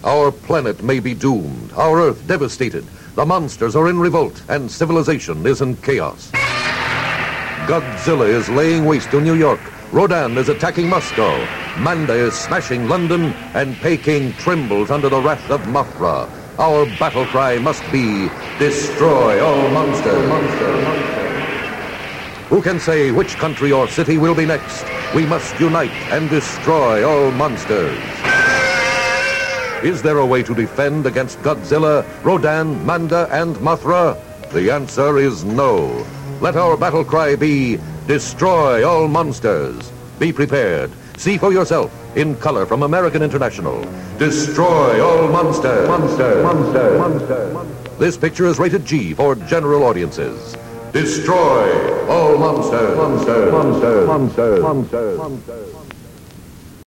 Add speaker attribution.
Speaker 1: Our planet may be doomed, our Earth devastated. The monsters are in revolt, and civilization is in chaos. Godzilla is laying waste to New York. Rodan is attacking Moscow. Manda is smashing London, and Peking trembles under the wrath of Mothra. Our battle cry must be, destroy all monsters. Who can say which country or city will be next? We must unite and destroy all monsters. Is there a way to defend against Godzilla, Rodan, Manda, and Mothra? The answer is no. Let our battle cry be, destroy all monsters. Be prepared. See for yourself, in color from American International. Destroy all monsters. Monster. This picture is rated G for general audiences. Destroy all monsters. Monsters.